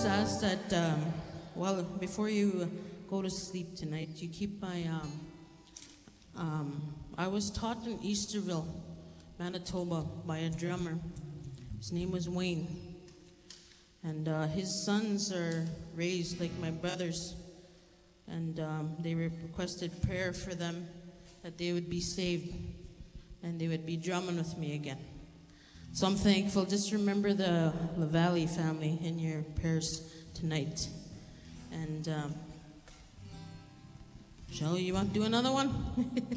just ask that, well, before you go to sleep tonight, you keep my. I was taught in Easterville, Manitoba, by a drummer. His name was Wayne. And his sons are raised like my brothers. And they requested prayer for them that they would be saved and they would be drumming with me again. So I'm thankful. Just remember the LaValle family in your prayers tonight. And Shelley, you want to do another one?